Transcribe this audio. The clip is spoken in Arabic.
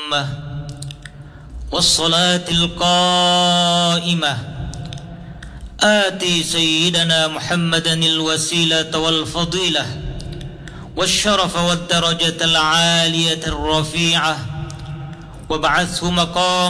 التامة والصلاة القائمة آتي سيدنا محمدا الوسيلة والفضيلة والشرف والدرجة العالية الرفيعة وابعثه مقام